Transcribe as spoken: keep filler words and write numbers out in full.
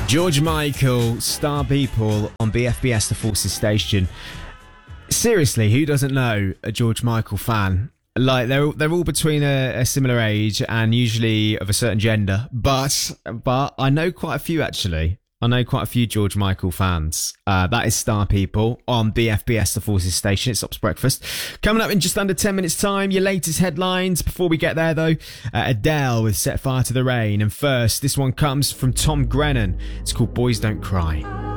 George Michael, Star People on B F B S The Forces Station. Seriously, who doesn't know a George Michael fan? Like, they're they're all between a, a similar age and usually of a certain gender. But but I know quite a few, actually. I know quite a few George Michael fans. Uh, that is Star People on B F B S The Forces Station. It stops breakfast. Coming up in just under ten minutes' time, your latest headlines. Before we get there, though, uh, Adele with Set Fire to the Rain. And first, this one comes from Tom Grennan. It's called Boys Don't Cry.